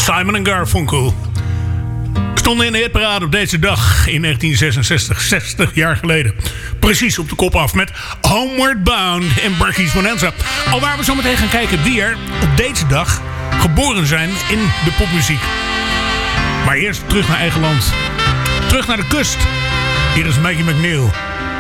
Simon & Garfunkel. Stonden in de hitparade op deze dag in 1966, 60 jaar geleden. Precies op de kop af met Homeward Bound en Barkies Bonanza. Alwaar we zo meteen gaan kijken wie er op deze dag geboren zijn in de popmuziek. Maar eerst terug naar eigen land. Terug naar de kust. Hier is Maggie McNeil.